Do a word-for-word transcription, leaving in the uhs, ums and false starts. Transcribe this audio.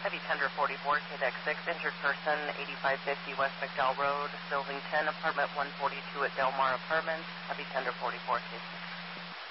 Heavy Tender forty-four, K D E C six, injured person, eighty-five fifty West McDowell Road, Building ten, Apartment one forty-two at Del Mar Apartments. Heavy Tender forty-four, K D E C six.